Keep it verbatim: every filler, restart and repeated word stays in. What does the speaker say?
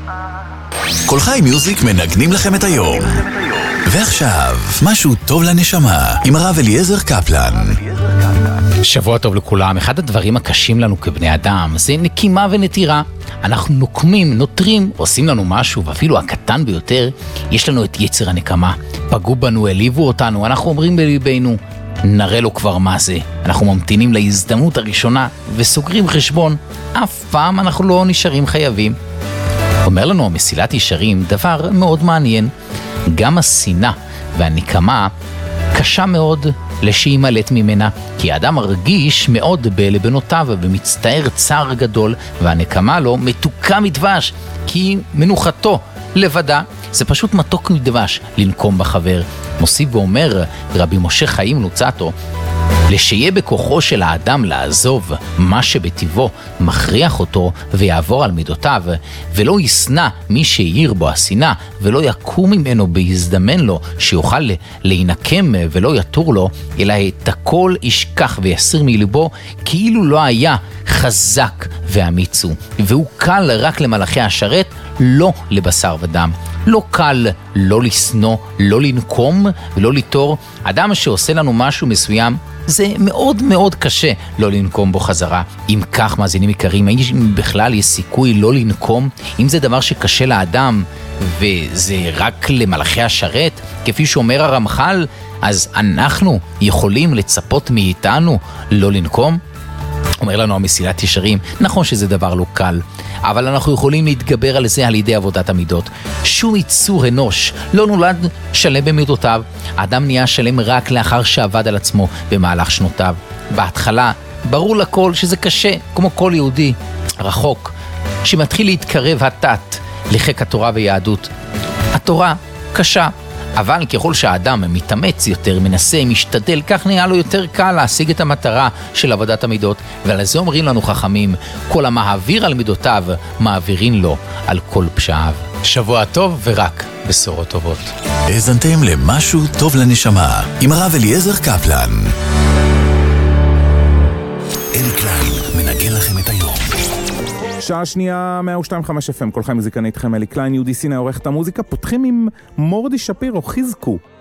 כל חי מיוזיק מנגנים לכם את היום. ועכשיו, משהו טוב לנשמה, עם הרב אליעזר קפלן. שבוע טוב לכולם. אחד הדברים הקשים לנו כבני אדם זה נקימה ונטירה. אנחנו נוקמים, נותרים, עושים לנו משהו, ואפילו הקטן ביותר, יש לנו את יצר הנקמה. פגעו בנו, העליבו אותנו, אנחנו אומרים בליבנו, נראה לו כבר מה זה. אנחנו ממתינים להזדמנות הראשונה וסוגרים חשבון. אף פעם אנחנו לא נשארים חייבים. אומר לנו מסילת ישרים דבר מאוד מעניין. גם השנאה והנקמה קשה מאוד להימלט ממנה, כי האדם מרגיש מאוד בלבנותיו ומצטער צער גדול, והנקמה לו מתוקה מדבש, כי מנוחתו לבדה. זה פשוט מתוק מדבש לנקום בחבר. מוסיף ואומר רבי משה חיים לוצאטו, לשיהיה בכוחו של האדם לעזוב מה שבטבעו מכריח אותו ויעבור על מידותיו, ולא ישנא מי שיעיר בו השנאה, ולא יקום ממנו בהזדמן לו שיוכל להינקם ולא יתור לו, אלא את הכל ישכח ויסיר מליבו, כאילו לא היה חזק ואמיץ הוא, והוא קל רק למלאכי השרת, לא לבשר ודם. לא קל לא לסנוע, לא לנקום ולא לתור. אדם שעושה לנו משהו מסוים, זה מאוד מאוד קשה לא לנקום בו חזרה. אם כך, מאזינים יקרים, האם בכלל יש סיכוי לא לנקום? אם זה דבר שקשה לאדם וזה רק למלאכי השרת, כפי שאומר הרמח"ל, אז אנחנו יכולים לצפות מאיתנו לא לנקום? אומר לנו המסילת ישרים, נכון שזה דבר לא קל, אבל אנחנו יכולים להתגבר על זה על ידי עבודת המידות. שום יצור אנוש לא נולד שלם במידותיו. האדם נהיה שלם רק לאחר שעבד על עצמו במהלך שנותיו. בהתחלה ברור לכל שזה קשה, כמו כל יהודי רחוק שמתחיל להתקרב התת לחיק התורה ויהדות. התורה קשה, אבל ככל שהאדם מתאמץ יותר, מנסה, משתדל, כך נהיה לו יותר קל להשיג את המטרה של עבודת המידות. ועל זה אומרים לנו חכמים, כל המעביר על מידותיו, מעבירים לו על כל פשעיו. שבוע טוב ורק בשורות טובות. האזנתם למשהו טוב לנשמה, עם הרב אליעזר קפלן. אלי קליין מנגן לכם את היום. שעה שנייה, מאה ושתיים נקודה חמש אף אם, כל חי מוזיקה איתכם, אלי קליין, יהודי סיני עורך את המוזיקה. פותחים עם מורדי שפירו, חזקו.